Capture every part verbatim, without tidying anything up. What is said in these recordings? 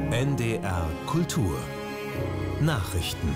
N D R Kultur Nachrichten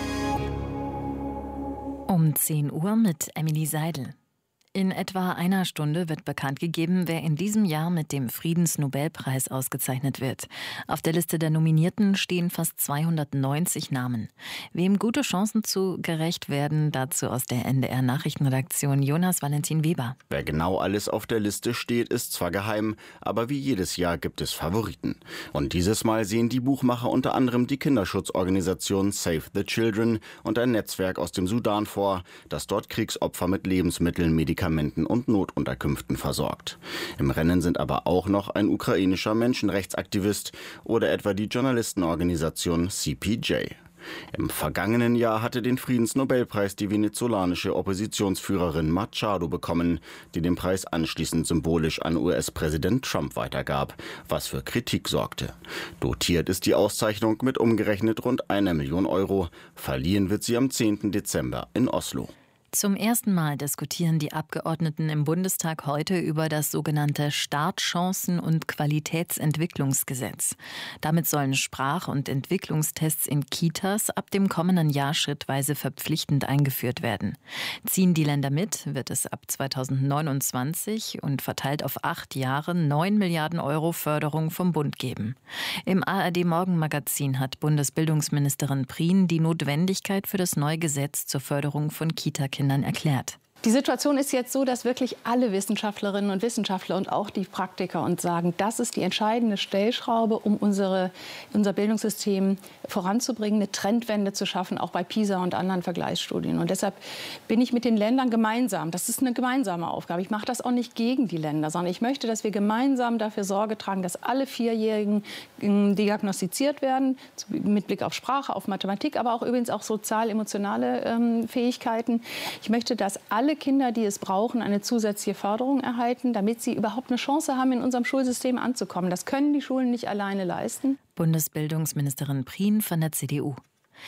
Um zehn Uhr mit Emily Seidel. In etwa einer Stunde wird bekannt gegeben, wer in diesem Jahr mit dem Friedensnobelpreis ausgezeichnet wird. Auf der Liste der Nominierten stehen fast zweihundertneunzig Namen. Wem gute Chancen zugerecht werden, dazu aus der N D R Nachrichtenredaktion Jonas Valentin Weber. Wer genau alles auf der Liste steht, ist zwar geheim, aber wie jedes Jahr gibt es Favoriten. Und dieses Mal sehen die Buchmacher unter anderem die Kinderschutzorganisation Save the Children und ein Netzwerk aus dem Sudan vor, das dort Kriegsopfer mit Lebensmitteln, Medikamenten und Notunterkünften versorgt. Im Rennen sind aber auch noch ein ukrainischer Menschenrechtsaktivist oder etwa die Journalistenorganisation C P J. Im vergangenen Jahr hatte den Friedensnobelpreis die venezolanische Oppositionsführerin Machado bekommen, die den Preis anschließend symbolisch an U S-Präsident Trump weitergab, was für Kritik sorgte. Dotiert ist die Auszeichnung mit umgerechnet rund einer Million Euro. Verliehen wird sie am zehnten Dezember in Oslo. Zum ersten Mal diskutieren die Abgeordneten im Bundestag heute über das sogenannte Startchancen- und Qualitätsentwicklungsgesetz. Damit sollen Sprach- und Entwicklungstests in Kitas ab dem kommenden Jahr schrittweise verpflichtend eingeführt werden. Ziehen die Länder mit, wird es ab zweitausendneunundzwanzig und verteilt auf acht Jahre neun Milliarden Euro Förderung vom Bund geben. Im A R D-Morgenmagazin hat Bundesbildungsministerin Prien die Notwendigkeit für das neue Gesetz zur Förderung von Kita-Kindern erklärt. Die Situation ist jetzt so, dass wirklich alle Wissenschaftlerinnen und Wissenschaftler und auch die Praktiker uns sagen, das ist die entscheidende Stellschraube, um unsere, unser Bildungssystem voranzubringen, eine Trendwende zu schaffen, auch bei PISA und anderen Vergleichsstudien. Und deshalb bin ich mit den Ländern gemeinsam. Das ist eine gemeinsame Aufgabe. Ich mache das auch nicht gegen die Länder, sondern ich möchte, dass wir gemeinsam dafür Sorge tragen, dass alle Vierjährigen diagnostiziert werden, mit Blick auf Sprache, auf Mathematik, aber auch übrigens auch sozial-emotionale ähm, Fähigkeiten. Ich möchte, dass alle Alle Kinder, die es brauchen, eine zusätzliche Förderung erhalten, damit sie überhaupt eine Chance haben, in unserem Schulsystem anzukommen. Das können die Schulen nicht alleine leisten. Bundesbildungsministerin Prien von der C D U.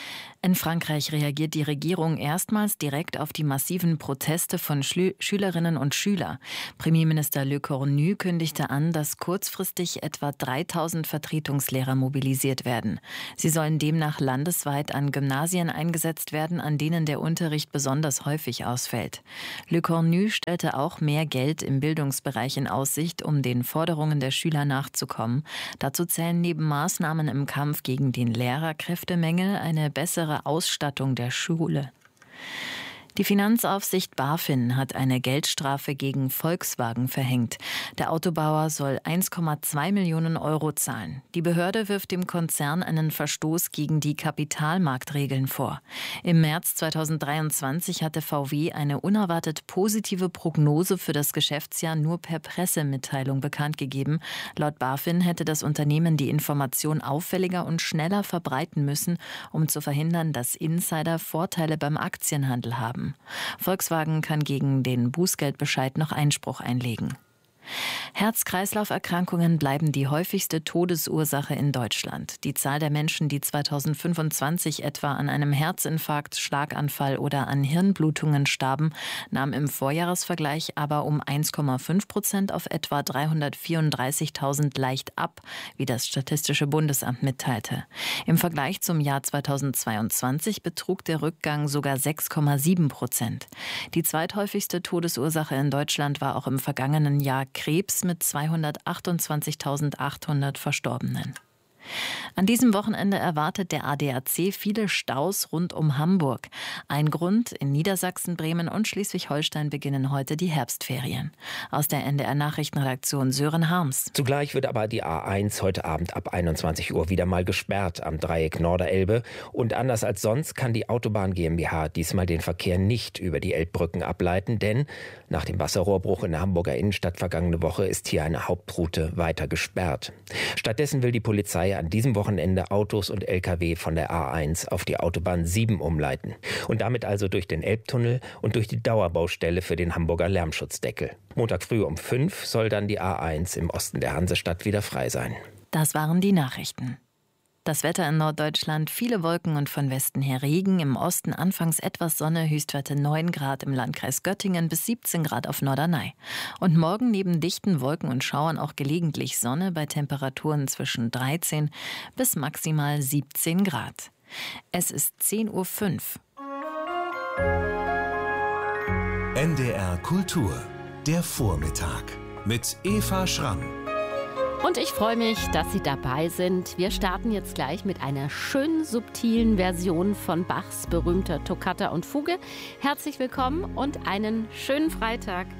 In Frankreich reagiert die Regierung erstmals direkt auf die massiven Proteste von Schü- Schülerinnen und Schülern. Premierminister Le Cornu kündigte an, dass kurzfristig etwa dreitausend Vertretungslehrer mobilisiert werden. Sie sollen demnach landesweit an Gymnasien eingesetzt werden, an denen der Unterricht besonders häufig ausfällt. Le Cornu stellte auch mehr Geld im Bildungsbereich in Aussicht, um den Forderungen der Schüler nachzukommen. Dazu zählen neben Maßnahmen im Kampf gegen den Lehrerkräftemangel eine bessere Ausstattung der Schule. Die Finanzaufsicht BaFin hat eine Geldstrafe gegen Volkswagen verhängt. Der Autobauer soll eins Komma zwei Millionen Euro zahlen. Die Behörde wirft dem Konzern einen Verstoß gegen die Kapitalmarktregeln vor. Im März zweitausenddreiundzwanzig hatte V W eine unerwartet positive Prognose für das Geschäftsjahr nur per Pressemitteilung bekannt gegeben. Laut BaFin hätte das Unternehmen die Information auffälliger und schneller verbreiten müssen, um zu verhindern, dass Insider Vorteile beim Aktienhandel haben. Volkswagen kann gegen den Bußgeldbescheid noch Einspruch einlegen. Herz-Kreislauf-Erkrankungen bleiben die häufigste Todesursache in Deutschland. Die Zahl der Menschen, die zweitausendfünfundzwanzig etwa an einem Herzinfarkt, Schlaganfall oder an Hirnblutungen starben, nahm im Vorjahresvergleich aber um eins Komma fünf Prozent auf etwa dreihundertvierunddreißigtausend leicht ab, wie das Statistische Bundesamt mitteilte. Im Vergleich zum Jahr zweitausendzweiundzwanzig betrug der Rückgang sogar sechs Komma sieben Prozent. Die zweithäufigste Todesursache in Deutschland war auch im vergangenen Jahr Krebs mit zweihundertachtundzwanzigtausendachthundert Verstorbenen. An diesem Wochenende erwartet der A D A C viele Staus rund um Hamburg. Ein Grund: in Niedersachsen, Bremen und Schleswig-Holstein beginnen heute die Herbstferien. Aus der N D R Nachrichtenredaktion Sören Harms. Zugleich wird aber die A eins heute Abend ab einundzwanzig Uhr wieder mal gesperrt am Dreieck Norderelbe. Und anders als sonst kann die Autobahn GmbH diesmal den Verkehr nicht über die Elbbrücken ableiten, denn nach dem Wasserrohrbruch in der Hamburger Innenstadt vergangene Woche ist hier eine Hauptroute weiter gesperrt. Stattdessen will die Polizei an diesem Wochenende Autos und L K W von der A eins auf die Autobahn sieben umleiten und damit also durch den Elbtunnel und durch die Dauerbaustelle für den Hamburger Lärmschutzdeckel. Montag früh um fünf soll dann die A eins im Osten der Hansestadt wieder frei sein. Das waren die Nachrichten. Das Wetter in Norddeutschland, viele Wolken und von Westen her Regen. Im Osten anfangs etwas Sonne, Höchstwerte neun Grad im Landkreis Göttingen bis siebzehn Grad auf Norderney. Und morgen neben dichten Wolken und Schauern auch gelegentlich Sonne bei Temperaturen zwischen dreizehn bis maximal siebzehn Grad. Es ist zehn Uhr fünf. N D R Kultur, der Vormittag mit Eva Schramm. Und ich freue mich, dass Sie dabei sind. Wir starten jetzt gleich mit einer schönen, subtilen Version von Bachs berühmter Toccata und Fuge. Herzlich willkommen und einen schönen Freitag.